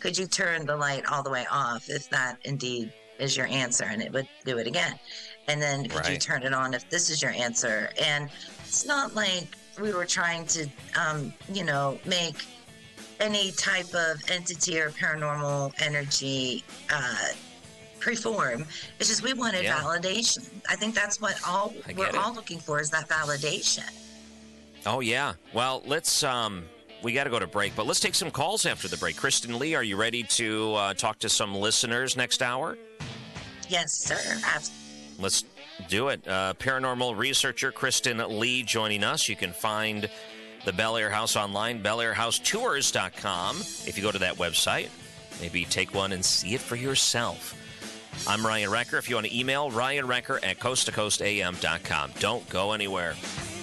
could you turn the light all the way off if that indeed is your answer? And it would do it again. And then could you turn it on if this is your answer? And it's not like we were trying to, make any type of entity or paranormal energy perform. It's just we wanted validation. I think that's what we're all looking for, is that validation. Oh, yeah. Well, let's... we got to go to break, but let's take some calls after the break. Kristen Lee, are you ready to talk to some listeners next hour? Yes, sir. Let's do it. Paranormal researcher Kristen Lee joining us. You can find the Bel Air House online, BelAirHouseTours.com. If you go to that website, maybe take one and see it for yourself. I'm Ryan Recker. If you want to email, RyanRecker@coasttocoastam.com. Don't go anywhere.